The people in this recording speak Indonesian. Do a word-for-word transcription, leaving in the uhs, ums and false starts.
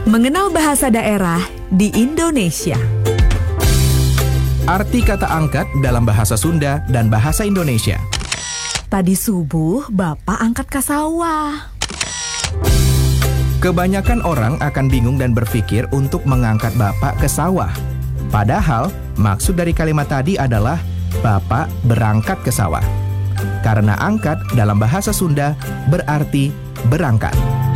Mengenal bahasa daerah di Indonesia. Arti kata angkat dalam bahasa Sunda dan bahasa Indonesia. Tadi subuh Bapak angkat ke sawah. Kebanyakan orang akan bingung dan berpikir untuk mengangkat Bapak ke sawah. Padahal maksud dari kalimat tadi adalah Bapak berangkat ke sawah. Karena angkat dalam bahasa Sunda berarti berangkat.